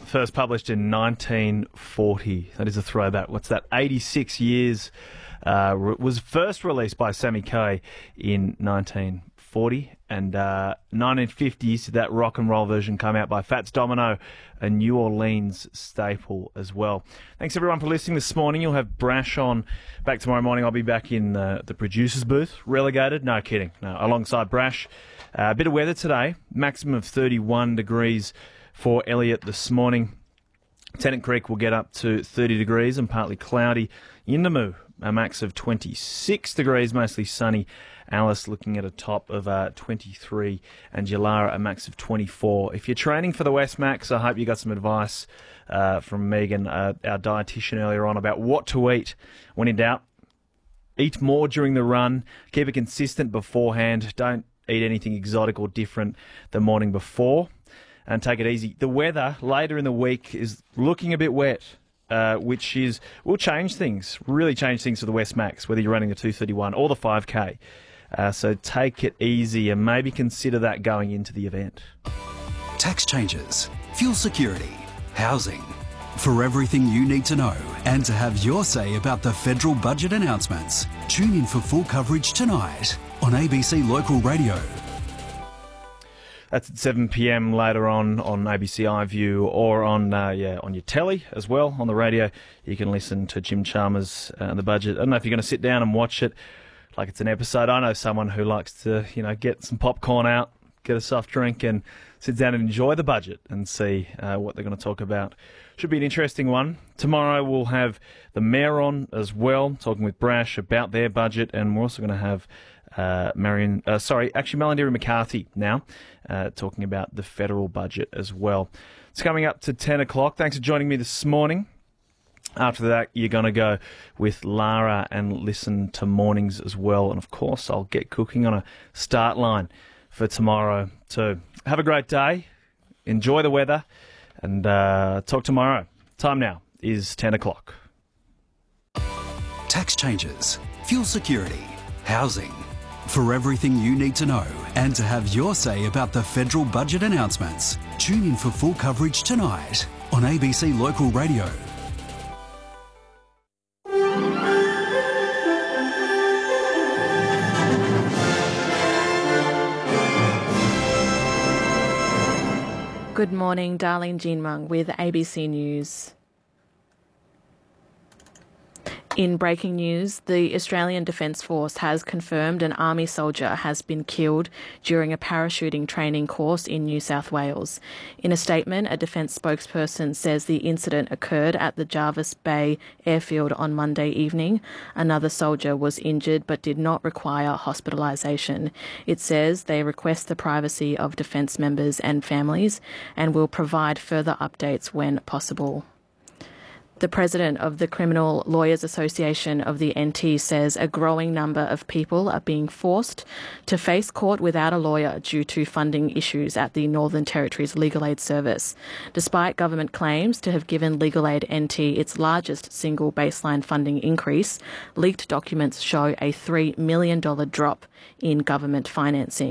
first published in 1940. That is a throwback. What's that? 86 years. Was first released by Sammy Kaye in 1940, and 1950s that rock and roll version came out by Fats Domino, a New Orleans staple as well. Thanks everyone for listening this morning. You'll have Brash on back tomorrow morning. I'll be back in the producer's booth, relegated. No kidding. No, alongside Brash. A bit of weather today, maximum of 31 degrees for Elliot this morning. Tennant Creek will get up to 30 degrees and partly cloudy. Yuendamu, a max of 26 degrees, mostly sunny. Alice looking at a top of 23, and Yalara a max of 24. If you're training for the West Max, I hope you got some advice from Megan, our dietitian, earlier on about what to eat when in doubt. Eat more during the run. Keep it consistent beforehand. Don't eat anything exotic or different the morning before, and take it easy. The weather later in the week is looking a bit wet, which will change things, really change things for the West Max, whether you're running the 231 or the 5K. So take it easy and maybe consider that going into the event. Tax changes, fuel security, housing. For everything you need to know and to have your say about the federal budget announcements, tune in for full coverage tonight on ABC Local Radio. That's at 7 p.m. later on ABC iView or on your telly as well, on the radio. You can listen to Jim Chalmers and the budget. I don't know if you're going to sit down and watch it like it's an episode. I know someone who likes to, get some popcorn out, get a soft drink and sit down and enjoy the budget and see what they're going to talk about. Should be an interesting one. Tomorrow we'll have the Mayor on as well, talking with Brash about their budget, and we're also going to have Malarndirri McCarthy now, talking about the federal budget as well. It's coming up to 10 o'clock. Thanks for joining me this morning. After that, you're going to go with Lara and listen to mornings as well. And, of course, I'll get cooking on a start line for tomorrow too. Have a great day. Enjoy the weather. And talk tomorrow. Time now is 10 o'clock. Tax changes, fuel security, housing. For everything you need to know and to have your say about the federal budget announcements, tune in for full coverage tonight on ABC Local Radio. Good morning, Darlene Jeanmung with ABC News. In breaking news, the Australian Defence Force has confirmed an Army soldier has been killed during a parachuting training course in New South Wales. In a statement, a Defence spokesperson says the incident occurred at the Jervis Bay airfield on Monday evening. Another soldier was injured but did not require hospitalisation. It says they request the privacy of Defence members and families and will provide further updates when possible. The president of the Criminal Lawyers Association of the NT says a growing number of people are being forced to face court without a lawyer due to funding issues at the Northern Territory's Legal Aid Service. Despite government claims to have given Legal Aid NT its largest single baseline funding increase, leaked documents show a $3 million drop in government financing.